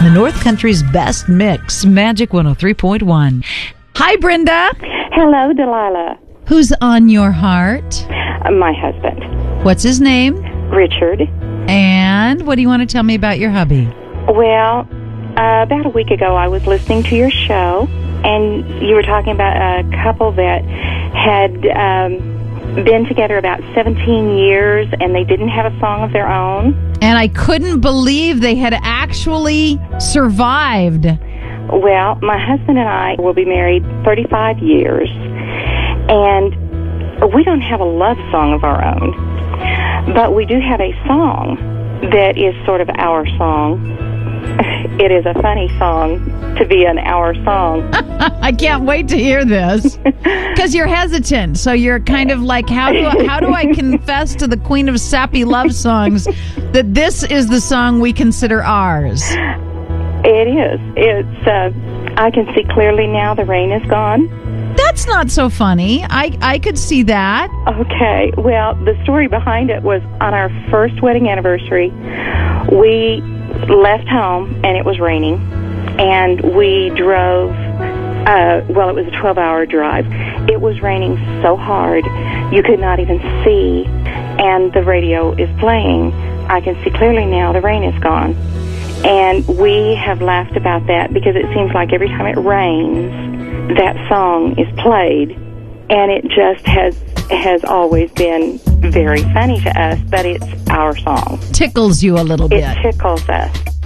the North Country's best mix, Magic 103.1. Hi, Brenda. Hello, Delilah. Who's on your heart? My husband. What's his name? Richard. And what do you want to tell me about your hubby? Well, about a week ago, I was listening to your show, and you were talking about a couple that had been together about 17 years, and they didn't have a song of their own. And I couldn't believe they had actually survived. Well, my husband and I will be married 35 years, and we don't have a love song of our own, but we do have a song that is sort of our song. It is a funny song to be an our song. I can't wait to hear this, because you're hesitant. So you're kind of like, how do I confess to the queen of sappy love songs that this is the song we consider ours? It is. It's. I can see clearly now the rain is gone. That's not so funny. I could see that. Okay. Well, the story behind it was on our first wedding anniversary, we left home and it was raining, and we drove. Well, it was a 12-hour drive. It was raining so hard you could not even see, and the radio is playing. I can see clearly now the rain is gone. And we have laughed about that because it seems like every time it rains, that song is played, and it just has always been very funny to us, but it's our song. Tickles you a little bit. It tickles us.